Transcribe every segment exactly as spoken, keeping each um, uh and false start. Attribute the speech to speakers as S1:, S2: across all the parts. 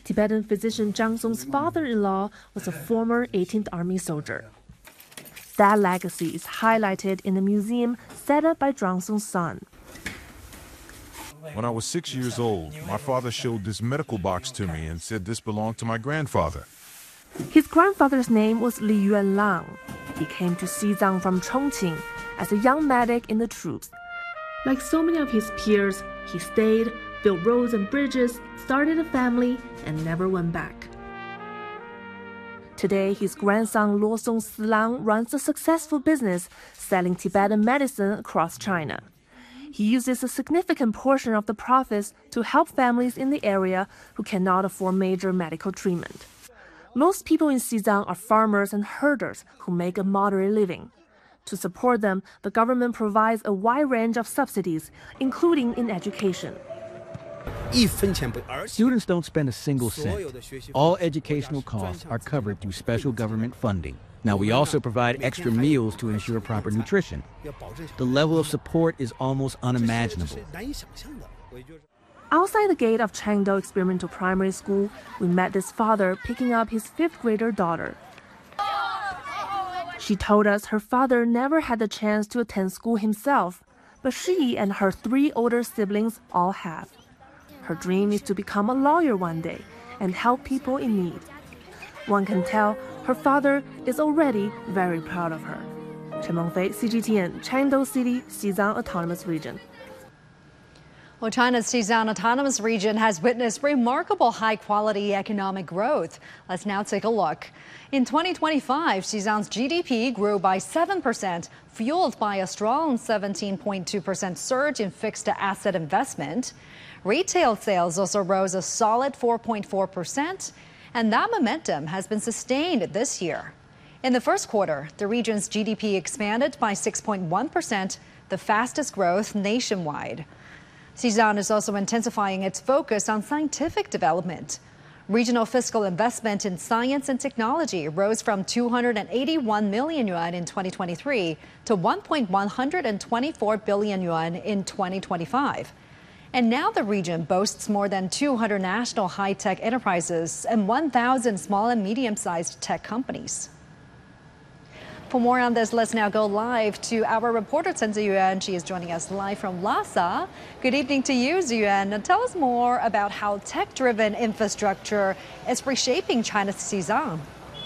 S1: Tibetan physician Zhang Song's father-in-law was a former eighteenth Army soldier. That legacy is highlighted in the museum set up by Zhang Song's son.
S2: When I was six years old, my father showed this medical box to me and said this belonged to my grandfather.
S1: His grandfather's name was Li Yuanlang. He came to Xizang from Chongqing as a young medic in the troops. Like so many of his peers, he stayed, built roads and bridges, started a family, and never went back. Today, his grandson Luo Song Silang runs a successful business selling Tibetan medicine across China. He uses a significant portion of the profits to help families in the area who cannot afford major medical treatment. Most people in Xizang are farmers and herders who make a moderate living. To support them, the government provides a wide range of subsidies, including in education.
S3: Students don't spend a single cent. All educational costs are covered through special government funding. Now, we also provide extra meals to ensure proper nutrition. The level of support is almost unimaginable.
S1: Outside the gate of Chengdu Experimental Primary School, we met this father picking up his fifth grader daughter. She told us her father never had the chance to attend school himself, but she and her three older siblings all have. Her dream is to become a lawyer one day and help people in need. One can tell her father is already very proud of her. Chen Mengfei, C G T N, Chengdu City, Xizang Autonomous Region.
S4: Well, China's Xizang Autonomous Region has witnessed remarkable high-quality economic growth. Let's now take a look. In twenty twenty-five, Xizang's G D P grew by seven percent, fueled by a strong seventeen point two percent surge in fixed asset investment. Retail sales also rose a solid four point four percent, and that momentum has been sustained this year. In the first quarter, the region's G D P expanded by six point one percent, the fastest growth nationwide. Xizang is also intensifying its focus on scientific development. Regional fiscal investment in science and technology rose from two hundred eighty-one million yuan in twenty twenty-three to one point one two four billion yuan in twenty twenty-five. And now the region boasts more than two hundred national high-tech enterprises and one thousand small and medium-sized tech companies. For more on this, let's now go live to our reporter, Chen Ziyuan. She is joining us live from Lhasa. Good evening to you, Ziyuan. Tell us more about how tech-driven infrastructure is reshaping China's Xizang.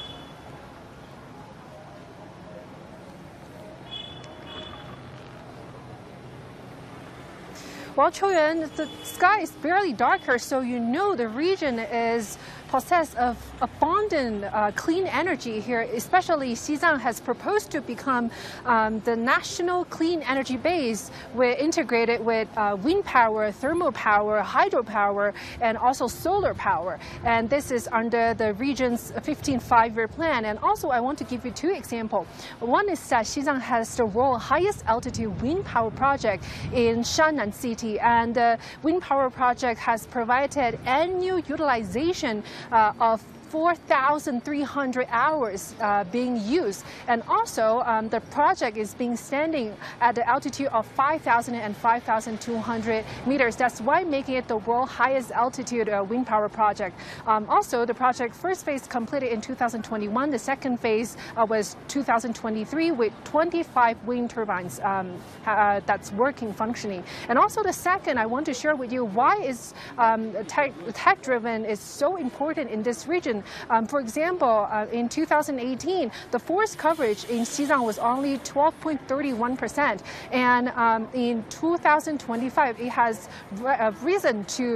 S5: Well, Choyuan, the sky is barely darker, so you know the region is possessed of abundant uh, clean energy here. Especially Xizang has proposed to become um, the national clean energy base. We're integrated with uh, wind power, thermal power, hydropower, and also solar power. And this is under the region's fifteen five-year plan. And also, I want to give you two examples. One is that Xizang has the world's highest altitude wind power project in Shannan City. And the wind power project has provided annual utilization Uh, of four thousand three hundred hours uh, being used. And also, um, the project is being standing at the altitude of five thousand and five thousand two hundred meters. That's why making it the world's highest altitude uh, wind power project. Um, also, the project first phase completed in two thousand twenty-one. The second phase uh, was two thousand twenty-three with twenty-five wind turbines um, uh, that's working, functioning. And also the second, I want to share with you why is um, tech, tech-driven is so important in this region. Um, for example, uh, in two thousand eighteen, the forest coverage in Xizang was only twelve point three one percent. And um, in two thousand twenty-five, it has uh, risen to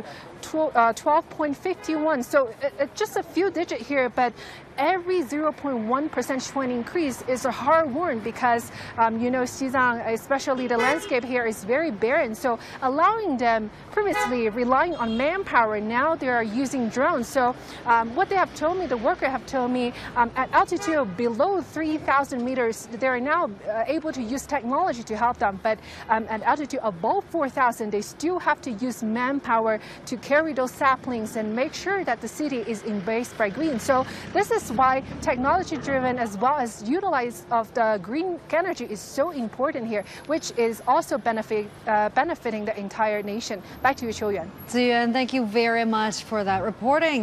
S5: twelve point five one. So uh, uh, just a few digits here, but every zero point one percentage point increase is a hard won because, um, you know, Xizang, especially the landscape here, is very barren. So allowing them previously relying on manpower, now they are using drones. So um, what they have told me, the worker have told me, um, at altitude below three thousand meters, they are now uh, able to use technology to help them. But um, at altitude above four thousand, they still have to use manpower to carry those saplings and make sure that the city is embraced by green. So this is why technology-driven as well as utilize of the green energy is so important here, which is also benefit, uh, benefiting the entire nation. Back to you, Qiu Yuan.
S4: Ziyuan, thank you very much for that reporting.